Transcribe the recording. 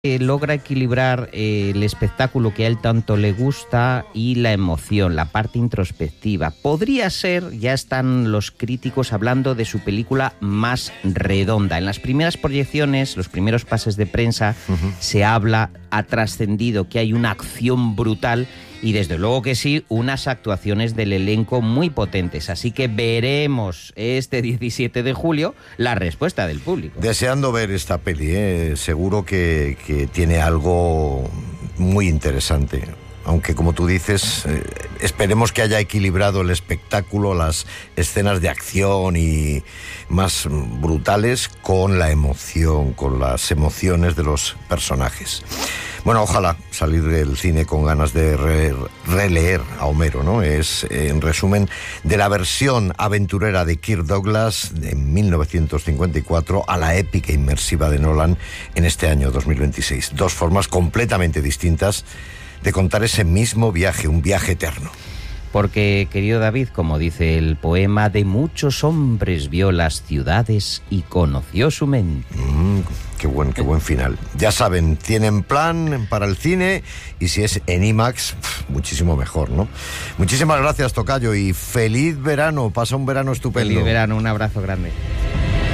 logra equilibrar el espectáculo que a él tanto le gusta y la emoción, la parte introspectiva. Podría ser, ya están los críticos hablando de su película más redonda. En las primeras proyecciones, los primeros pases de prensa, se habla, ha trascendido que hay una acción brutal y desde luego que sí, unas actuaciones del elenco muy potentes. Así que veremos este 17 de julio la respuesta del público. Deseando ver esta peli, seguro que tiene algo muy interesante. Aunque, como tú dices, esperemos que haya equilibrado el espectáculo, las escenas de acción y más brutales con la emoción, con las emociones de los personajes. Bueno, ojalá salir del cine con ganas de releer a Homero, ¿no? Es, en resumen, de la versión aventurera de Kirk Douglas en 1954 a la épica inmersiva de Nolan en este año 2026. Dos formas completamente distintas de contar ese mismo viaje, un viaje eterno. Porque, querido David, como dice el poema, de muchos hombres vio las ciudades y conoció su mente. Qué buen final. Ya saben, tienen plan para el cine y si es en IMAX, muchísimo mejor, ¿no? Muchísimas gracias, tocayo, y feliz verano. Pasa un verano estupendo. Feliz verano, un abrazo grande.